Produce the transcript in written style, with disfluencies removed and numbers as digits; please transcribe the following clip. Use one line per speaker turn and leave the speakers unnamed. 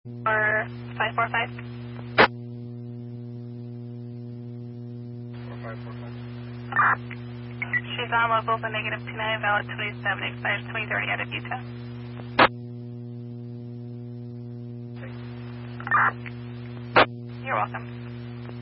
Or 545?
4545.
She's on locals a negative 29, valid 27, expires 2030 out of Utah.
Thanks.
You're welcome.